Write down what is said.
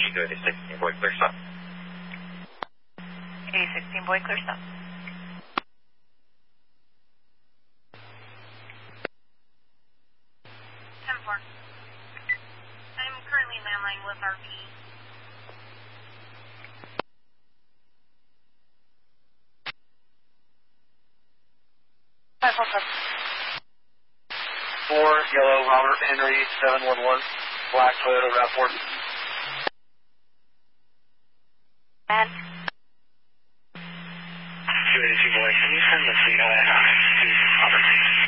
good. 16 boy, clear stop. 16 boy, clear stop. 10-4. I'm currently landline with RP. 4, yellow, Robert Henry, 711, black Toyota RAV4. And? 282 boy, can you send the CI to Robert?